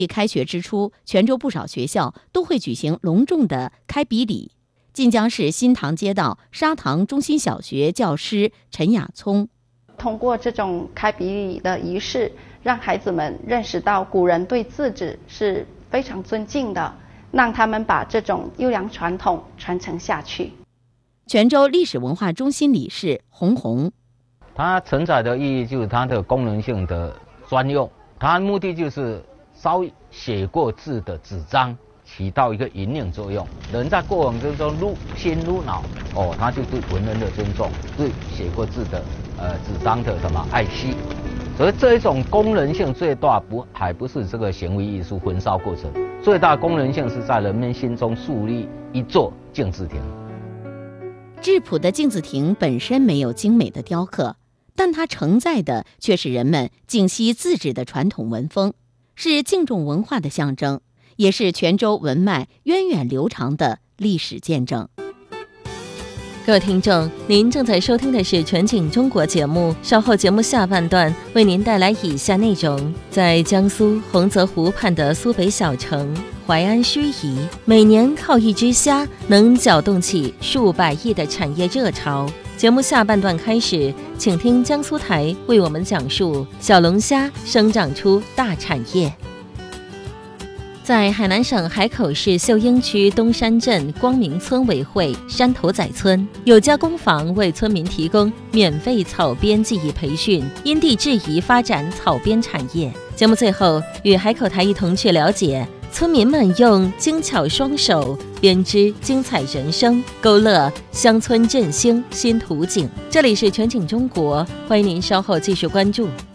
开学之初，泉州不少学校都会举行隆重的开笔礼。晋江市新塘街道沙塘中心小学教师陈雅聪， 通过这种开笔礼的仪式，让孩子们认识到古人对字纸是非常尊敬的，让他们把这种优良传统传承下去。 泉州历史文化中心理事洪红， 它承载的意义就是它的功能性的专用，它的目的就是烧写过字的纸张，起到一个引领作用。人在过往之中入心入脑，他就对文人的尊重，对写过字的纸张的爱惜。所以这一种功能性最大还不是这个行为艺术焚烧过程，最大功能性是在人们心中树立一座镜字亭。 质朴的镜子亭本身没有精美的雕刻，但它承载的却是人们敬惜字纸的传统文风，是敬重文化的象征，也是泉州文脉源远流长的历史见证。 各位听众，您正在收听的是全景中国节目，稍后节目下半段为您带来以下内容。在江苏洪泽湖畔的苏北小城淮安盱眙，每年靠一只虾能搅动起数百亿的产业热潮。节目下半段开始，请听江苏台为我们讲述小龙虾生长出大产业。在海南省海口市秀英区东山镇光明村委会山头仔村，有家工坊为村民提供免费草编技艺培训，因地制宜发展草编产业。节目最后与海口台一同去了解村民们用精巧双手编织精彩人生，勾勒乡村振兴新图景。这里是全景中国，欢迎您稍后继续关注。